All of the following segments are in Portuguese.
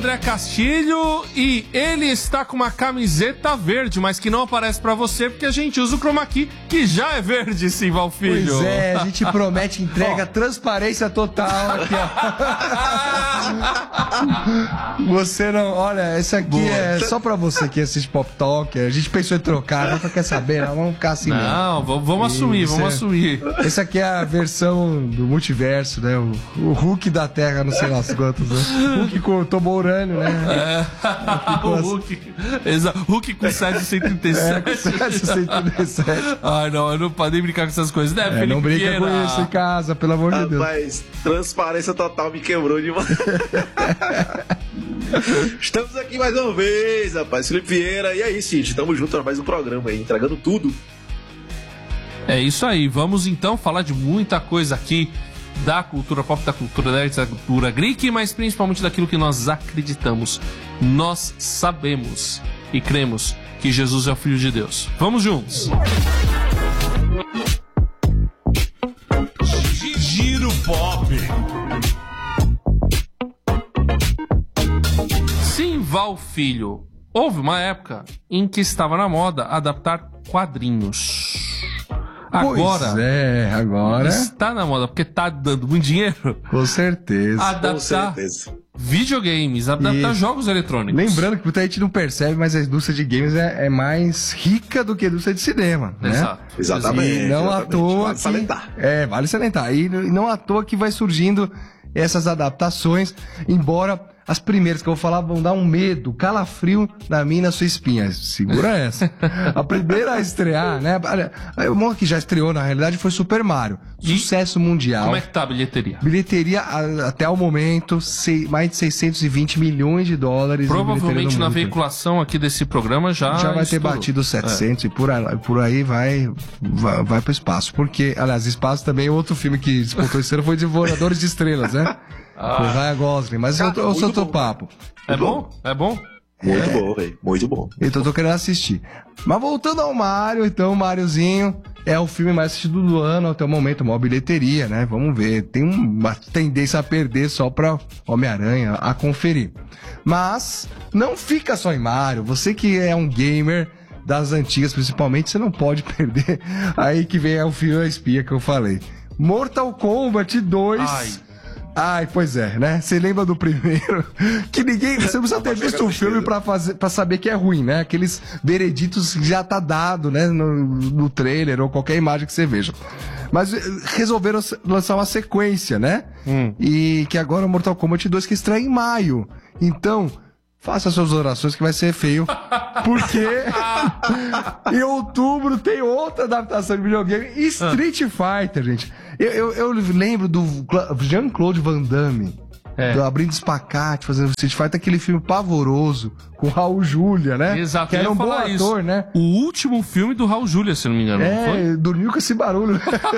André Castilho e ele está com uma camiseta verde, mas que não aparece pra você porque a gente usa o chroma key, que já é verde, Simval Filho. Pois é, a gente promete entrega, transparência total aqui, ó. Você não... Olha, essa aqui é só pra você que assiste Pop Talk. A gente pensou em trocar, não quer saber, não, vamos ficar assim mesmo. Não, vamos assumir. Essa aqui é a versão do multiverso, né? O Hulk da Terra, não sei lá quantos, né? Hulk tomou urânio, né? O Hulk. Exato. Hulk com 737. 737. Ai, não, eu não podem nem brincar com essas coisas, né, Felipe? Não brinca Vieira? com isso em casa, pelo amor de Deus. Rapaz, transparência total me quebrou demais. Estamos aqui mais uma vez, rapaz. Felipe Vieira. E aí, Cid, tamo junto para mais um programa aí, entregando tudo. É isso aí, vamos então falar de muita coisa aqui da cultura pop, da cultura nerd, da cultura geek, mas principalmente daquilo que nós acreditamos. Nós sabemos e cremos que Jesus é o Filho de Deus. Vamos juntos! Giro Pop. Simval Filho, houve uma época em que estava na moda adaptar quadrinhos. Agora está na moda, porque tá dando muito dinheiro. Com certeza. Adaptar videogames, adaptar jogos eletrônicos. Lembrando que muita gente não percebe, mas a indústria de games é mais rica do que a indústria de cinema, né? Exato. Exatamente. E não à toa vale salientar. Vale salientar. E não à toa que vai surgindo essas adaptações, embora as primeiras que eu vou falar vão dar um medo, calafrio na minha e na sua espinha. Segura essa. A primeira a estrear, né? O que já estreou, na realidade, foi Super Mario. Sucesso mundial. Como é que tá a bilheteria? Bilheteria, até o momento, mais de 620 milhões de dólares. Provavelmente na veiculação aqui desse programa já vai ter batido 700 e por aí vai pro espaço. Porque, aliás, espaço também, outro filme que disputou esse ano foi Devoradores de Estrelas, né? Com Ryan Gosling, mas eu sou teu papo. É bom? É bom? Muito bom, velho. Muito bom. Então eu tô querendo assistir. Mas voltando ao Mario, então, o Mariozinho é o filme mais assistido do ano até o momento, a maior bilheteria, né? Vamos ver. Tem uma tendência a perder só pra Homem-Aranha, a conferir. Mas não fica só em Mario. Você que é um gamer das antigas, principalmente, você não pode perder. Aí que vem o Fio da Espia que eu falei. Mortal Kombat 2... Ai, pois é, né? Você lembra do primeiro? Que ninguém... Você não precisa ter visto o filme pra saber que é ruim, né? Aqueles vereditos que já tá dado, né? No trailer ou qualquer imagem que você veja. Mas resolveram lançar uma sequência, né? E que agora é o Mortal Kombat 2 que estreia em maio. Então... faça suas orações que vai ser feio. Porque em outubro tem outra adaptação de videogame, Street Fighter, gente. Eu lembro do Jean-Claude Van Damme. Abrindo espacate, fazendo Street Fighter, aquele filme pavoroso, com Raul Julia, né? Exato, que era um bom ator, né? O último filme do Raul Julia, se não me engano. Não foi? Dormiu com esse barulho.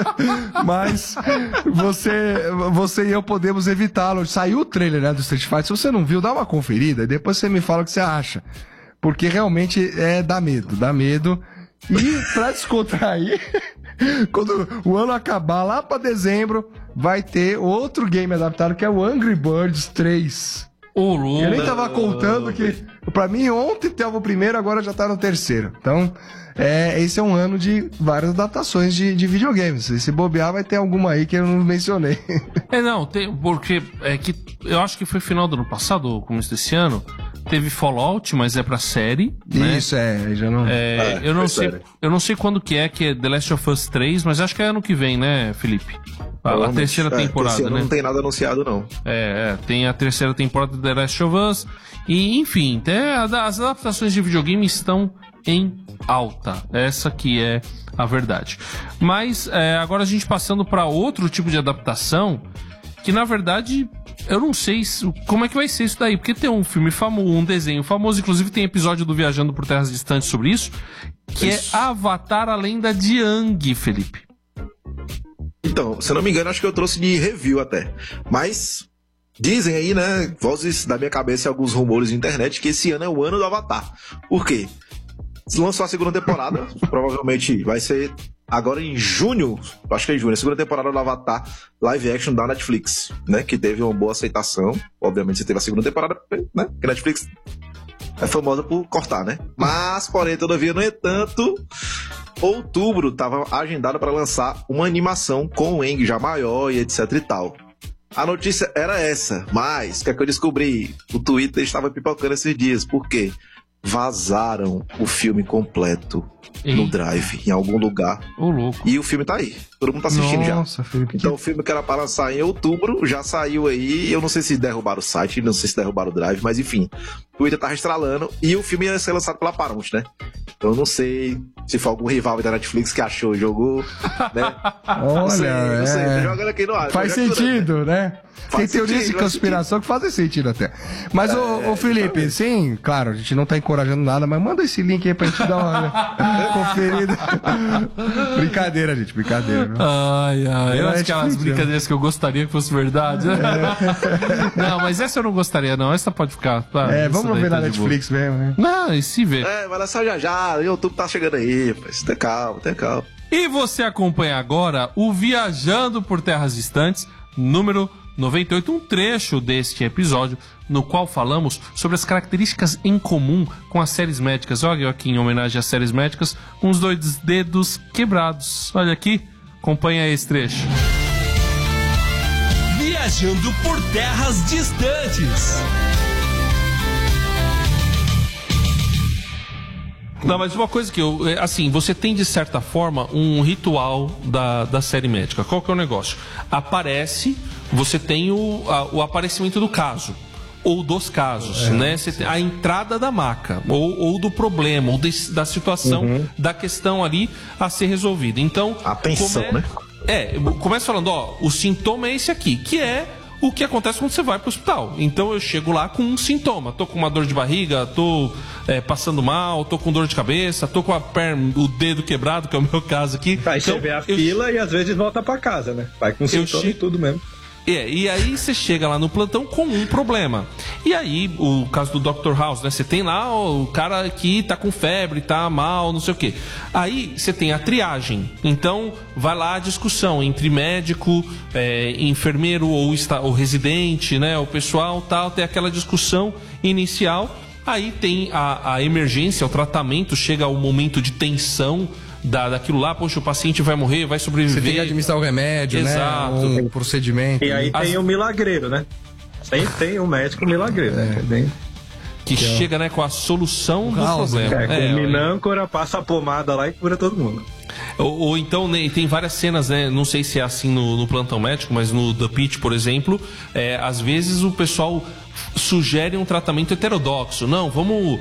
Mas você e eu podemos evitá-lo. Saiu o trailer, né, do Street Fighter. Se você não viu, dá uma conferida e depois você me fala o que você acha. Porque realmente dá medo. E pra descontrair, quando o ano acabar, lá pra dezembro, vai ter outro game adaptado que é o Angry Birds 3. Eu nem tava contando que, pra mim, ontem tava o primeiro, agora já tá no terceiro. Então, esse é um ano de várias adaptações de videogames. Se bobear, vai ter alguma aí que eu não mencionei. Porque eu acho que foi final do ano passado, ou começo desse ano. Teve Fallout, mas é pra série, né? Isso, já não... eu não sei quando que é The Last of Us 3, mas acho que é ano que vem, né, Felipe? A terceira temporada, né? Não tem nada anunciado, não. Tem a terceira temporada de The Last of Us. E, enfim, as adaptações de videogame estão em alta. Essa que é a verdade. Mas, agora a gente passando pra outro tipo de adaptação, que na verdade... eu não sei como é que vai ser isso daí, porque tem um filme famoso, um desenho famoso, inclusive tem episódio do Viajando por Terras Distantes sobre isso, que é Avatar, a Lenda de Aang, Felipe. Então, se eu não me engano, acho que eu trouxe de review até. Mas dizem aí, né, vozes da minha cabeça e alguns rumores de internet, que esse ano é o ano do Avatar. Por quê? Se lançou a segunda temporada, provavelmente vai ser agora em junho, acho que é em junho, a segunda temporada do Avatar live action da Netflix, né? Que teve uma boa aceitação. Obviamente, você teve a segunda temporada, né? Que a Netflix é famosa por cortar, né? Mas, porém, todavia, no entanto, outubro estava agendado para lançar uma animação com o Aang já maior e etc e tal. A notícia era essa, mas o que é que eu descobri? O Twitter estava pipocando esses dias. Por quê? Vazaram o filme completo no Drive, em algum lugar. Ô, louco. E o filme tá aí. Todo mundo tá assistindo já. Nossa, Felipe. Então o filme que era para lançar em outubro já saiu aí. Eu não sei se derrubaram o site, não sei se derrubaram o Drive, mas enfim. O Twitter tá estralando e o filme ia ser lançado pela Paramount, né? Então eu não sei se foi algum rival da Netflix que achou e jogou, né? Olha, não sei, tô jogando aqui no ar. Faz sentido, né? Tem teorias de conspiração que fazem sentido até. Mas, ô Felipe, sim, claro, a gente não tá encorajando nada, mas manda esse link aí pra gente dar uma conferida. Brincadeira, gente, brincadeira. Ai, eu acho que aquelas brincadeiras que eu gostaria que fosse verdade. Não, mas essa eu não gostaria, não. Essa pode ficar. Tá, vamos ver na Netflix mesmo, né? Não, e se vê. Vai lançar já, o YouTube tá chegando aí, mas tem calma. E você acompanha agora o Viajando por Terras Distantes, número 98, um trecho deste episódio no qual falamos sobre as características em comum com as séries médicas. Olha eu aqui em homenagem às séries médicas, com os 2 dedos quebrados. Olha aqui, acompanha esse trecho. Viajando por Terras Distantes. Não, mas uma coisa que assim, você tem de certa forma um ritual da série médica. Qual que é o negócio? Aparece, você tem o aparecimento do caso, ou dos casos, né? Você tem a entrada da maca, ou do problema, ou da situação, da questão ali a ser resolvida. Então, atenção, né? Começa falando, o sintoma é esse aqui, que é o que acontece quando você vai pro hospital. Então eu chego lá com um sintoma. Tô com uma dor de barriga, tô passando mal, tô com dor de cabeça, tô com a perna, o dedo quebrado, que é o meu caso aqui. Aí então, você vê a fila e às vezes volta pra casa, né? Vai com sintoma e tudo mesmo. E aí você chega lá no plantão com um problema. E aí, o caso do Dr. House, né? Você tem lá o cara que tá com febre, tá mal, não sei o quê. Aí você tem a triagem. Então, vai lá a discussão entre médico, enfermeiro ou residente, né? O pessoal tal, tem aquela discussão inicial. Aí tem a emergência, o tratamento, chega ao momento de tensão daquilo lá, poxa, o paciente vai morrer, vai sobreviver. Você tem que administrar o remédio, exato, né? Um procedimento. E aí tem o milagreiro, né? Sempre tem um médico milagreiro. Que chega, né, com a solução do problema. Com minâncora, passa a pomada lá e cura todo mundo. Ou então, né, tem várias cenas, né? Não sei se é assim no plantão médico, mas no The Pitch, por exemplo, às vezes o pessoal sugere um tratamento heterodoxo. Não, vamos...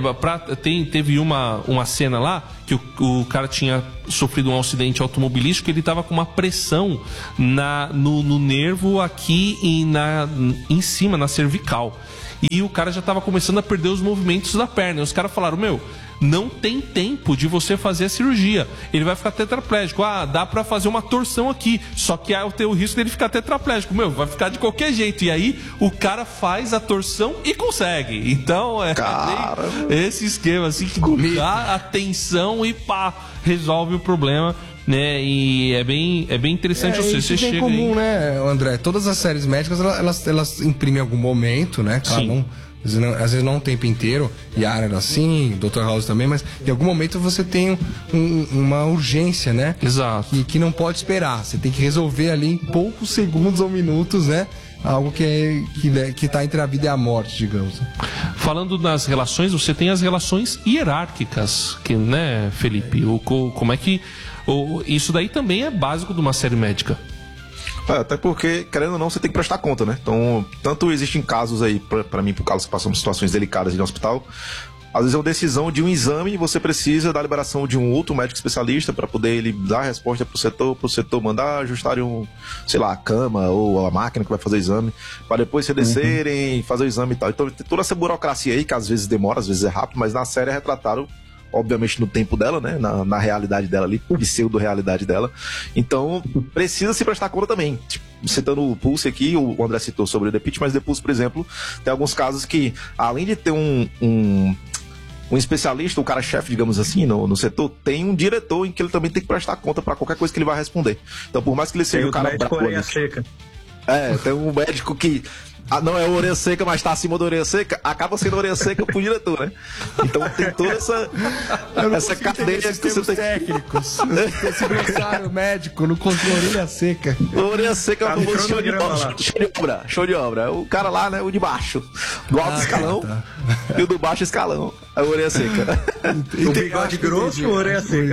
teve uma cena lá que o cara tinha sofrido um acidente automobilístico, ele estava com uma pressão no nervo aqui e em cima, na cervical. E o cara já estava começando a perder os movimentos da perna. E os caras falaram, não tem tempo de você fazer a cirurgia. Ele vai ficar tetraplégico. Dá pra fazer uma torção aqui. Só que aí tem o risco dele ficar tetraplégico. Vai ficar de qualquer jeito. E aí o cara faz a torção e consegue. Então esse esquema assim que dá a tensão e resolve o problema. Né? E é bem interessante você chega comum, aí... né, André? Todas as séries médicas elas imprimem em algum momento, né? Claro, às vezes não o tempo inteiro, Yara era assim, Dr. House também, mas em algum momento você tem uma urgência, né? Exato. Que não pode esperar. Você tem que resolver ali em poucos segundos ou minutos, né? Algo que tá entre a vida e a morte, digamos. Falando das relações, você tem as relações hierárquicas, né, Felipe? Como é que... Isso daí também é básico de uma série médica. Até porque, querendo ou não, você tem que prestar conta, né? Então, tanto existem casos aí, pra mim, por causa que passamos situações delicadas no hospital, às vezes é uma decisão de um exame e você precisa da liberação de um outro médico especialista para poder ele dar a resposta pro setor mandar ajustarem a cama ou a máquina que vai fazer o exame, para depois se descerem, fazer o exame e tal. Então, tem toda essa burocracia aí, que às vezes demora, às vezes é rápido, mas na série é retratado obviamente no tempo dela, né? Na realidade dela ali, pseudo-realidade dela. Então, precisa se prestar conta também. Tipo, citando o Pulse aqui, o André citou sobre o The Pitch, mas The Pulse, por exemplo, tem alguns casos que, além de ter um especialista, o cara-chefe, digamos assim, no setor, tem um diretor em que ele também tem que prestar conta pra qualquer coisa que ele vai responder. Então, por mais que ele seja o cara médico brabo orelha ali, seca. tem um médico que não é a orelha seca, mas tá acima da orelha seca, acaba sendo a orelha seca pro diretor, né? Então tem toda essa cadeia que você tem. Técnicos. Esse glossário médico, não consigo orelha seca. Orelha seca é um show de obra. O cara lá, né? O de baixo. Do alto escalão e o do baixo escalão. A orelha seca. O bigode grosso ou orelha seca?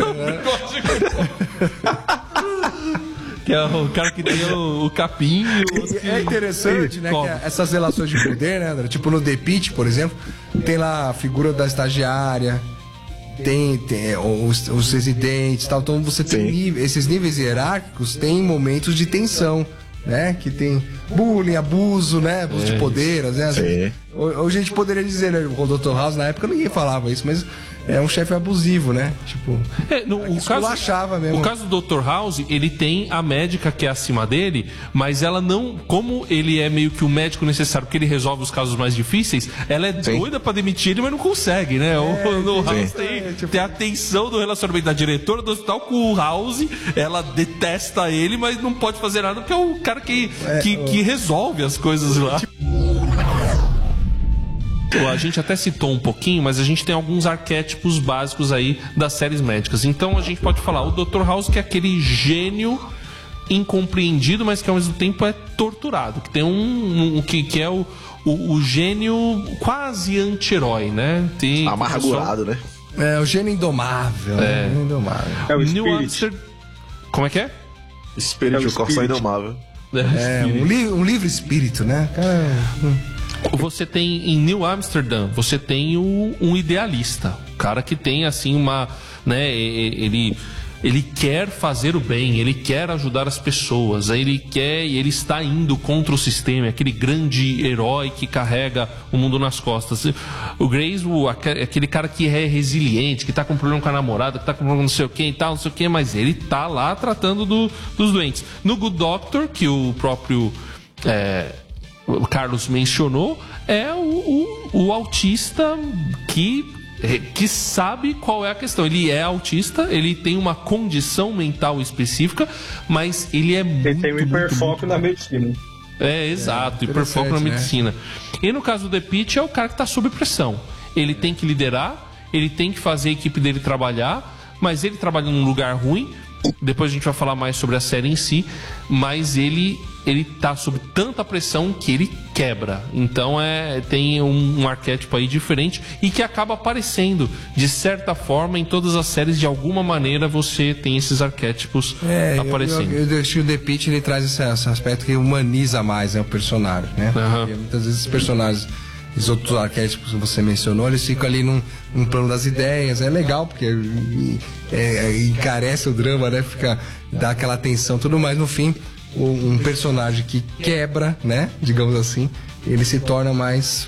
Que é o cara que tem o capim e o outro É interessante, né, que essas relações de poder, né, André? Tipo no The Pitt, por exemplo, tem lá a figura da estagiária, tem os residentes e tal. Então você tem esses níveis hierárquicos, tem momentos de tensão, né? Que tem bullying, abuso, né? Abuso de poder, às vezes. Hoje a gente poderia dizer, né, o Dr. House, na época ninguém falava isso, mas é um chefe abusivo, né? Tipo, o caso do Dr. House, ele tem a médica que é acima dele, mas ela não, como ele é meio que o médico necessário, porque ele resolve os casos mais difíceis, ela é doida pra demitir ele, mas não consegue, né? No House tem a tensão do relacionamento da diretora do hospital com o House, ela detesta ele, mas não pode fazer nada porque é o cara que resolve as coisas lá. A gente até citou um pouquinho, mas a gente tem alguns arquétipos básicos aí das séries médicas. Então a gente pode falar o Dr. House, que é aquele gênio incompreendido, mas que ao mesmo tempo é torturado. Que tem que é o gênio quase anti-herói, né? Tem amargurado, né? É o gênio indomável. É. Né? Indomável. É o New Spirit. Amsterdam. Como é que é? Espírito, o Corção Indomável. Um livre espírito, né? Cara, Você tem em New Amsterdam, você tem um idealista, o cara que tem assim uma, né, ele quer fazer o bem, ele quer ajudar as pessoas, ele está indo contra o sistema, aquele grande herói que carrega o mundo nas costas. O Grace, aquele cara que é resiliente, que tá com problema com a namorada, que tá com problema não sei o que e tal, não sei o que, mas ele tá lá tratando dos doentes. No Good Doctor, que o próprio o Carlos mencionou, é o autista que sabe qual é a questão. Ele é autista, ele tem uma condição mental específica, mas ele é muito... Ele tem um hiperfoco na medicina. Exato, hiperfoco na medicina. E no caso do The Pitt, é o cara que está sob pressão. Ele tem que liderar, ele tem que fazer a equipe dele trabalhar, mas ele trabalha num lugar ruim. Depois a gente vai falar mais sobre a série em si, mas ele tá sob tanta pressão que ele quebra. Então tem um arquétipo aí diferente e que acaba aparecendo de certa forma em todas as séries. De alguma maneira você tem esses arquétipos aparecendo. Eu acho que o The Pitt ele traz esse aspecto que humaniza mais, né, o personagem, né? Porque muitas vezes os personagens, os outros arquétipos que você mencionou, eles ficam ali num plano das ideias. É legal porque encarece o drama, né? Dá aquela tensão, tudo mais. No fim, um personagem que quebra, né? Digamos assim, ele se torna mais